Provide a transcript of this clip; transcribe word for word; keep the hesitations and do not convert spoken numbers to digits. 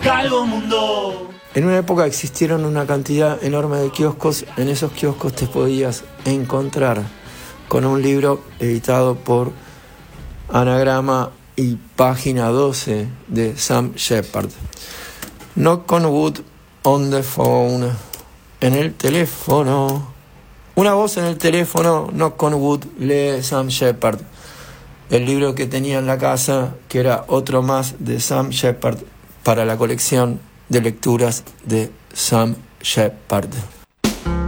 Calvo Mundo. En una época existieron una cantidad enorme de kioscos. En esos kioscos te podías encontrar con un libro editado por Anagrama y Página doce de Sam Shepard. Knock on wood on the phone. En el teléfono. Una voz en el teléfono. Knock on wood, lee Sam Shepard. El libro que tenía en la casa, que era otro más de Sam Shepard para la colección de lecturas de Sam Shepard.